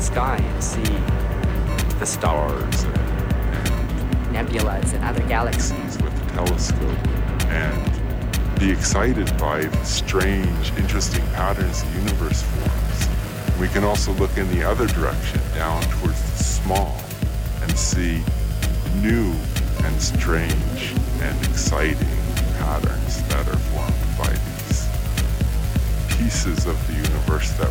sky and see the stars and nebulas and other galaxies with the telescope and be excited by the strange, interesting patterns the universe forms. We can also look in the other direction, down towards the small, and see new and strange and exciting patterns that are formed by these pieces of the universe that